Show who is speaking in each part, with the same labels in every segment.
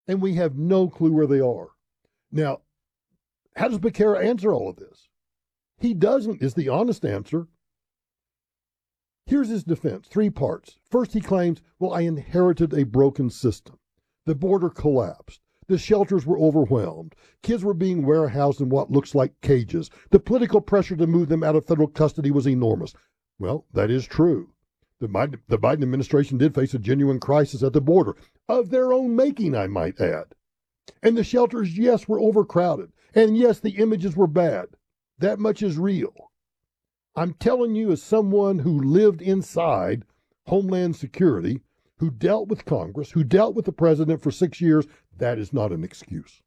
Speaker 1: and we have no clue where they are. Now, how does Becerra answer all of this? He doesn't, is the honest answer. Here's his defense, 3 parts. First, he claims, well, I inherited a broken system. The border collapsed. The shelters were overwhelmed. Kids were being warehoused in what looks like cages. The political pressure to move them out of federal custody was enormous. Well, that is true. The Biden administration did face a genuine crisis at the border, of their own making, I might add. And the shelters, yes, were overcrowded. And yes, the images were bad. That much is real. I'm telling you, as someone who lived inside Homeland Security, who dealt with Congress, who dealt with the president for 6 years, that is not an excuse.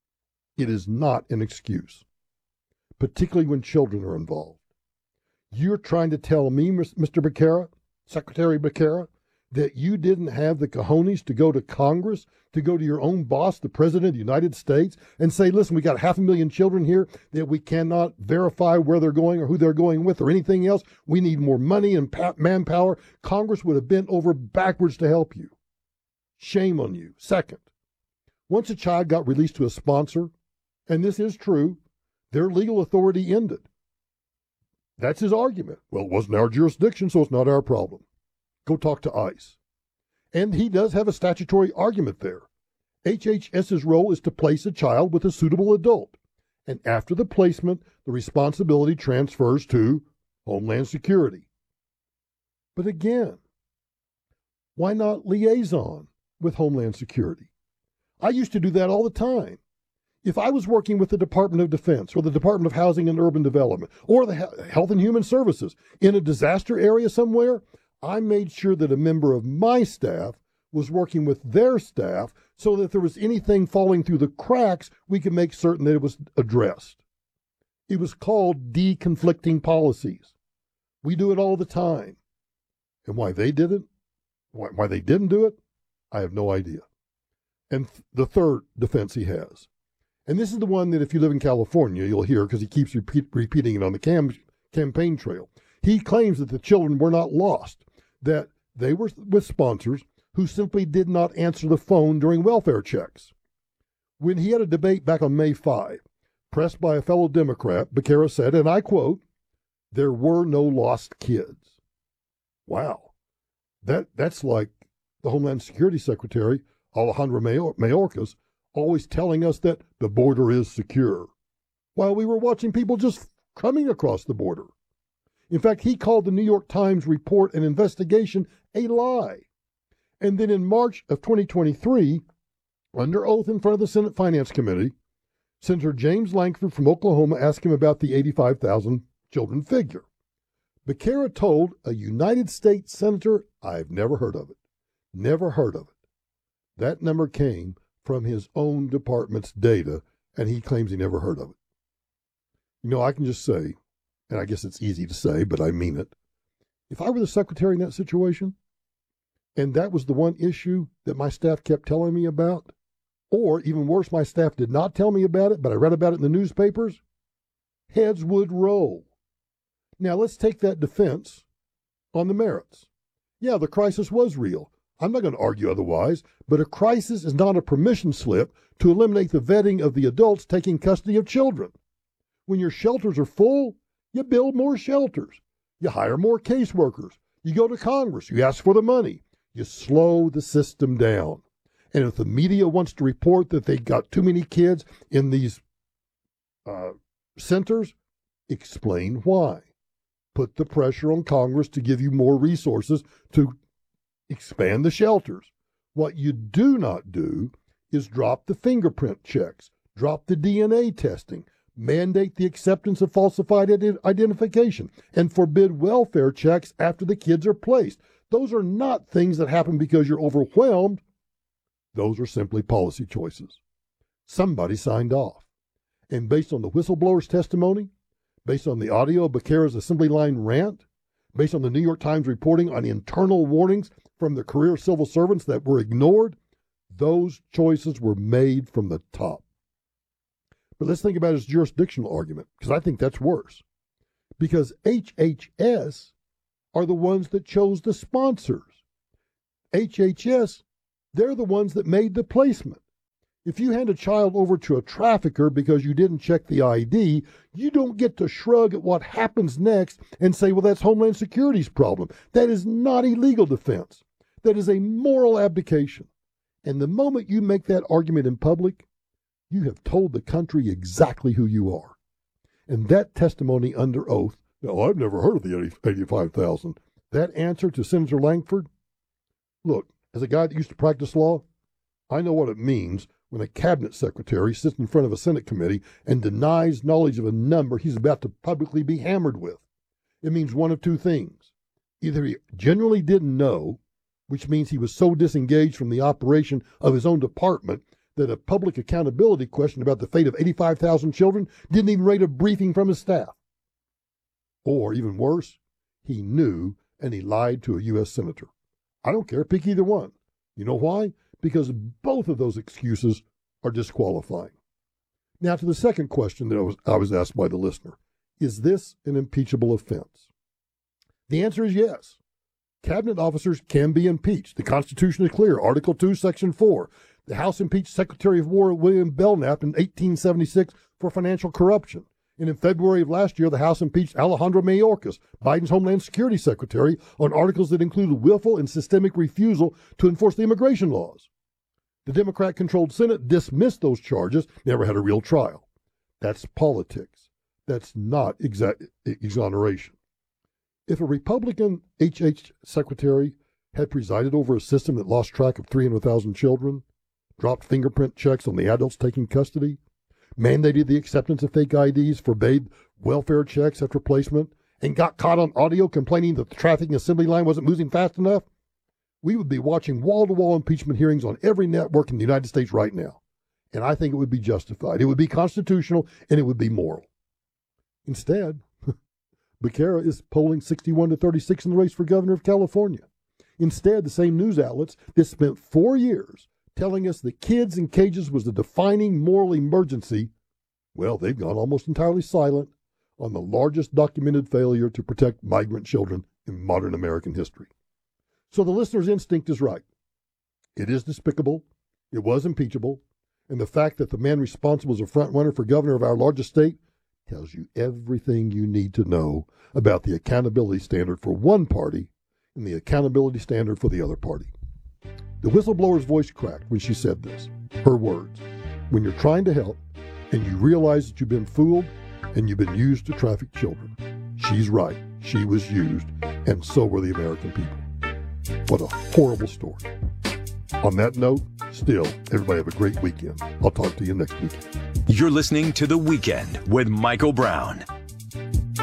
Speaker 1: It is not an excuse, particularly when children are involved. You're trying to tell me, Mr. Becerra, Secretary Becerra, that you didn't have the cojones to go to Congress, to go to your own boss, the President of the United States, and say, listen, we got 500,000 children here that we cannot verify where they're going or who they're going with or anything else. We need more money and manpower. Congress would have bent over backwards to help you. Shame on you. Second, once a child got released to a sponsor, and this is true, their legal authority ended. That's his argument. Well, it wasn't our jurisdiction, so it's not our problem. Go talk to ICE. And he does have a statutory argument there. HHS's role is to place a child with a suitable adult. And after the placement, the responsibility transfers to Homeland Security. But again, why not liaison with Homeland Security? I used to do that all the time. If I was working with the Department of Defense or the Department of Housing and Urban Development or the Health and Human Services in a disaster area somewhere, I made sure that a member of my staff was working with their staff so that if there was anything falling through the cracks, we could make certain that it was addressed. It was called deconflicting policies. We do it all the time. And why they did it, why they didn't do it, I have no idea. And the third defense he has, and this is the one that if you live in California, you'll hear because he keeps repeating it on the campaign trail. He claims that the children were not lost, that they were with sponsors who simply did not answer the phone during welfare checks. When he had a debate back on May 5, pressed by a fellow Democrat, Becerra said, and I quote, "There were no lost kids." Wow. That's like the Homeland Security Secretary, Alejandro Mayorkas, always telling us that the border is secure, while we were watching people just coming across the border. In fact, he called the New York Times report and investigation a lie. And then in March of 2023, under oath in front of the Senate Finance Committee, Senator James Lankford from Oklahoma asked him about the 85,000 children figure. Becerra told a United States senator, I've never heard of it. Never heard of it. That number came from his own department's data, and he claims he never heard of it. You know, I can just say, and I guess it's easy to say, but I mean it. If I were the secretary in that situation, and that was the one issue that my staff kept telling me about, or even worse, my staff did not tell me about it, but I read about it in the newspapers, heads would roll. Now, let's take that defense on the merits. Yeah, the crisis was real. I'm not going to argue otherwise, but a crisis is not a permission slip to eliminate the vetting of the adults taking custody of children. When your shelters are full, you build more shelters. You hire more caseworkers. You go to Congress. You ask for the money. You slow the system down. And if the media wants to report that they got too many kids in these centers, explain why. Put the pressure on Congress to give you more resources to expand the shelters. What you do not do is drop the fingerprint checks, drop the DNA testing, mandate the acceptance of falsified identification, and forbid welfare checks after the kids are placed. Those are not things that happen because you're overwhelmed. Those are simply policy choices. Somebody signed off. And based on the whistleblower's testimony, based on the audio of Becerra's assembly line rant, based on the New York Times reporting on internal warnings from the career civil servants that were ignored, those choices were made from the top. But let's think about his jurisdictional argument, because I think that's worse. Because HHS are the ones that chose the sponsors. HHS, they're the ones that made the placement. If you hand a child over to a trafficker because you didn't check the ID, you don't get to shrug at what happens next and say, well, that's Homeland Security's problem. That is not a legal defense. That is a moral abdication. And the moment you make that argument in public, you have told the country exactly who you are. And that testimony under oath, no, I've never heard of the 85,000. That answer to Senator Lankford, look, as a guy that used to practice law, I know what it means when a cabinet secretary sits in front of a Senate committee and denies knowledge of a number he's about to publicly be hammered with. It means one of two things. Either he genuinely didn't know, which means he was so disengaged from the operation of his own department that a public accountability question about the fate of 85,000 children didn't even rate a briefing from his staff. Or, even worse, he knew and he lied to a U.S. senator. I don't care, pick either one. You know why? Because both of those excuses are disqualifying. Now to the second question that I was asked by the listener. Is this an impeachable offense? The answer is yes. Cabinet officers can be impeached. The Constitution is clear. Article 2, Section 4. The House impeached Secretary of War William Belknap in 1876 for financial corruption. And in February of last year, the House impeached Alejandro Mayorkas, Biden's Homeland Security Secretary, on articles that included willful and systemic refusal to enforce the immigration laws. The Democrat-controlled Senate dismissed those charges, never had a real trial. That's politics. That's not exoneration. If a Republican HH secretary had presided over a system that lost track of 300,000 children, dropped fingerprint checks on the adults taking custody, mandated the acceptance of fake IDs, forbade welfare checks after placement, and got caught on audio complaining that the trafficking assembly line wasn't moving fast enough, we would be watching wall-to-wall impeachment hearings on every network in the United States right now. And I think it would be justified. It would be constitutional, and it would be moral. Instead, Becerra is polling 61-36 in the race for governor of California. Instead, the same news outlets that spent 4 years telling us that kids in cages was the defining moral emergency, well, they've gone almost entirely silent on the largest documented failure to protect migrant children in modern American history. So the listener's instinct is right. It is despicable, it was impeachable, and the fact that the man responsible is a front runner for governor of our largest state tells you everything you need to know about the accountability standard for one party and the accountability standard for the other party. The whistleblower's voice cracked when she said this. Her words, when you're trying to help and you realize that you've been fooled and you've been used to traffic children. She's right. She was used, and so were the American people. What a horrible story. On that note, still, everybody have a great weekend. I'll talk to you next week.
Speaker 2: You're listening to The Weekend with Michael Brown.